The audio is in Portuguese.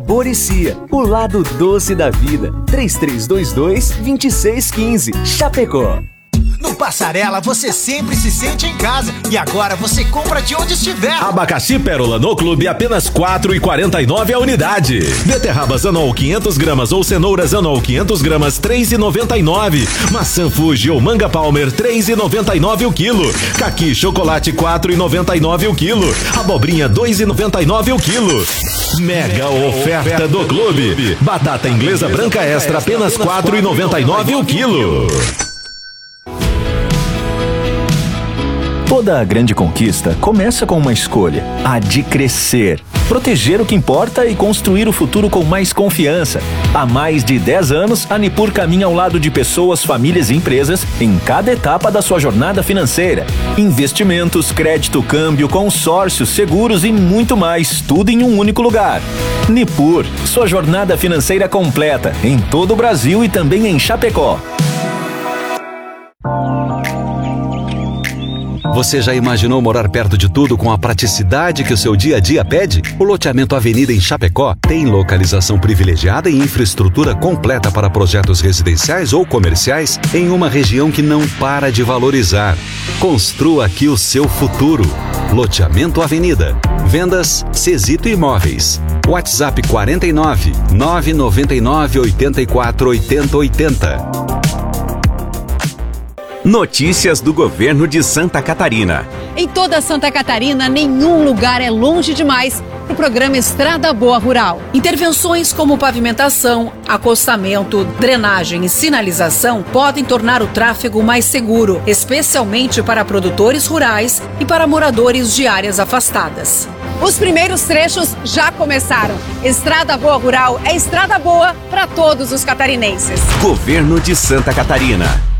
Borecia, o lado doce da vida. 3322-2615. Chapecó. No Passarela você sempre se sente em casa e agora você compra de onde estiver. Abacaxi Pérola no Clube apenas R$ 4,49 a unidade. Beterrabas Anol 500 gramas ou cenouras Anol 500 gramas R$ 3,99. Maçã Fuji ou Manga Palmer R$ 3,99 o quilo. Caqui chocolate R$ 4,99 o quilo. Abobrinha R$ 2,99 o quilo. Mega oferta do Clube. Batata inglesa branca extra apenas R$ 4,99 o quilo. Toda a grande conquista começa com uma escolha, a de crescer, proteger o que importa e construir o futuro com mais confiança. Há mais de 10 anos, a Nipur caminha ao lado de pessoas, famílias e empresas em cada etapa da sua jornada financeira. Investimentos, crédito, câmbio, consórcios, seguros e muito mais, tudo em um único lugar. Nipur, sua jornada financeira completa, em todo o Brasil e também em Chapecó. Você já imaginou morar perto de tudo com a praticidade que o seu dia a dia pede? O loteamento Avenida em Chapecó tem localização privilegiada e infraestrutura completa para projetos residenciais ou comerciais em uma região que não para de valorizar. Construa aqui o seu futuro. Loteamento Avenida. Vendas Cesito Imóveis. WhatsApp 49 999 84 80 80. Notícias do governo de Santa Catarina. Em toda Santa Catarina, nenhum lugar é longe demais para o programa Estrada Boa Rural. Intervenções como pavimentação, acostamento, drenagem e sinalização podem tornar o tráfego mais seguro, especialmente para produtores rurais e para moradores de áreas afastadas. Os primeiros trechos já começaram. Estrada Boa Rural é estrada boa para todos os catarinenses. Governo de Santa Catarina.